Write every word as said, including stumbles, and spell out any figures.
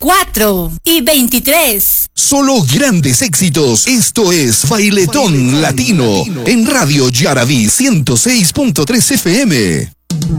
cuatro y veintitrés. Solo grandes éxitos. Esto es Bailetón, Bailetón Latino, Latino en Radio Yaraví ciento seis punto tres F M.